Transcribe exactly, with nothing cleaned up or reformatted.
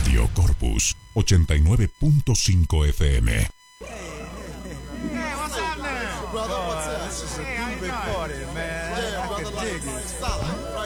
Radio Corpus ochenta y nueve punto cinco F M. Hey, what's up now? Brother, what's up? This is a big party, man. Yeah, I brother, can like, dig it. stop.